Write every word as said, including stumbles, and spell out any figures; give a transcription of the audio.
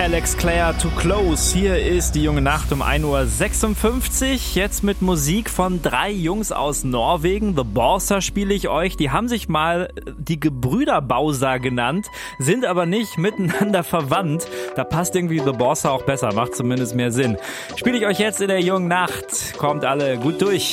Alex Clare, Too Close. Hier ist die junge Nacht um ein Uhr sechsundfünfzig. Jetzt mit Musik von drei Jungs aus Norwegen. The Borsa spiele ich euch. Die haben sich mal die Gebrüder Bausa genannt, sind aber nicht miteinander verwandt. Da passt irgendwie The Borsa auch besser, macht zumindest mehr Sinn. Spiele ich euch jetzt in der jungen Nacht. Kommt alle gut durch.